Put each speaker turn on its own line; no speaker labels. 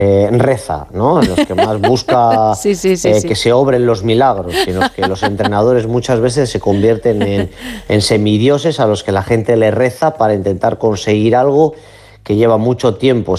reza, ¿no? En los que más busca
Sí, sí, sí,
que
sí.
se obren los milagros, y en los que los entrenadores muchas veces se convierten en semidioses a los que la gente le reza para intentar conseguir algo que lleva mucho tiempo